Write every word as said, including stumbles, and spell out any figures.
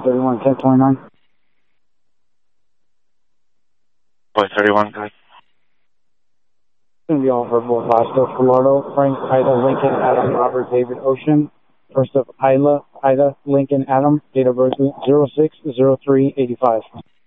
four thirty-one, ten twenty-nine. four thirty-one, guys. It's going to be all for both Oscar, Florida, Frank, Ida, Lincoln, Adam, Robert, David, Ocean. First of Isla, Ida, Lincoln, Adam, date of birth zero six zero three eighty-five.